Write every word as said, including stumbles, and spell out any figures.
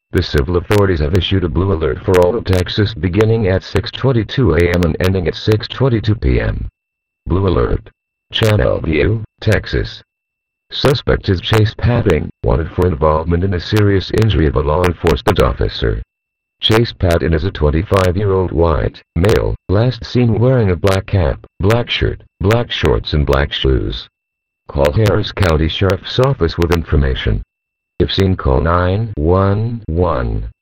The civil authorities have issued a blue alert for all of Texas beginning at six twenty-two a m and ending at six twenty-two p m Blue alert. Channelview, Texas. Suspect is Chase Patton, wanted for involvement in a serious injury of a law enforcement officer. Chase Patton is a twenty-five-year-old white male, last seen wearing a black cap, black shirt, black shorts and black shoes. Call Harris County Sheriff's Office with information. If seen, call nine one one.